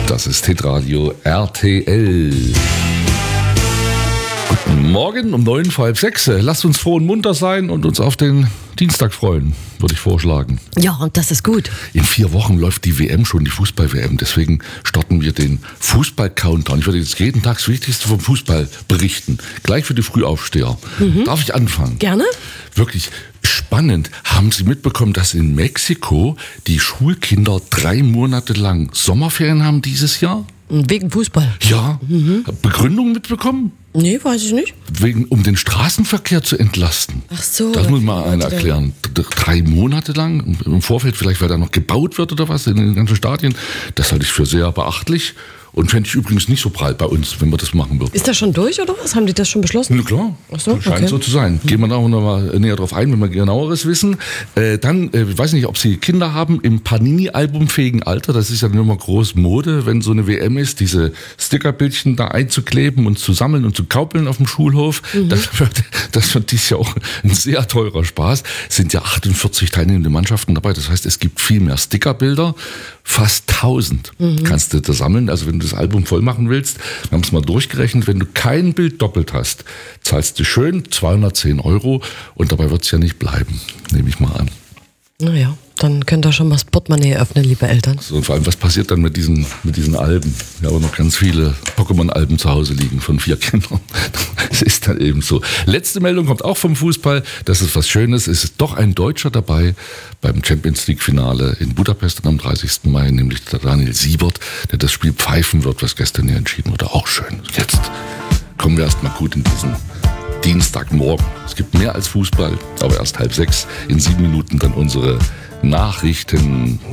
Das ist Hitradio RTL. Guten Morgen um 5:09, 5:30. Lasst uns froh und munter sein und uns auf den Dienstag freuen, würde ich vorschlagen. Ja, und das ist gut. In 4 Wochen läuft die WM schon, die Fußball-WM. Deswegen starten wir den Fußball-Countdown. Ich werde jetzt jeden Tag das Wichtigste vom Fußball berichten. Gleich für die Frühaufsteher. Darf ich anfangen? Gerne. Wirklich spannend. Haben Sie mitbekommen, dass in Mexiko die Schulkinder 3 Monate lang Sommerferien haben dieses Jahr? Wegen Fußball? Ja. Begründung mitbekommen? Nee, weiß ich nicht. Um den Straßenverkehr zu entlasten. Ach so. Das muss mal einer erklären. 3 Monate lang, im Vorfeld vielleicht, weil da noch gebaut wird oder was in den ganzen Stadien. Das halte ich für sehr beachtlich. Und fände ich übrigens nicht so breit bei uns, wenn wir das machen würden. Ist das schon durch oder was? Haben die das schon beschlossen? Na klar, Ach so, scheint okay. so zu sein. Gehen wir da noch mal näher drauf ein, wenn wir genaueres wissen. Dann, ich weiß nicht, ob Sie Kinder haben im Panini-albumfähigen Alter. Das ist ja nur mal groß Mode, wenn so eine WM ist, diese Stickerbildchen da einzukleben und zu sammeln und zu kaupeln auf dem Schulhof. Das wird dieses Jahr auch ein sehr teurer Spaß. Es sind ja 48 teilnehmende Mannschaften dabei. Das heißt, es gibt viel mehr Stickerbilder. Fast 1000 kannst du da sammeln. Also wenn du das Album voll machen willst, wir haben es mal durchgerechnet, wenn du kein Bild doppelt hast, zahlst du schön 210 € und dabei wird es ja nicht bleiben, nehme ich mal an. Naja, dann könnt ihr schon mal das Portemonnaie öffnen, liebe Eltern. So, und vor allem, was passiert dann mit diesen Alben? Ich habe noch ganz viele Pokémon-Alben zu Hause liegen von 4 Kindern. Das ist dann eben so. Letzte Meldung kommt auch vom Fußball. Das ist was Schönes. Es ist doch ein Deutscher dabei beim Champions-League-Finale in Budapest am 30. Mai, nämlich der Daniel Siebert, der das Spiel pfeifen wird, was gestern hier entschieden wurde. Auch schön. Jetzt kommen wir erst mal gut in diesen Dienstagmorgen. Es gibt mehr als Fußball, aber erst 5:30. In 7 Minuten dann unsere Nachrichten.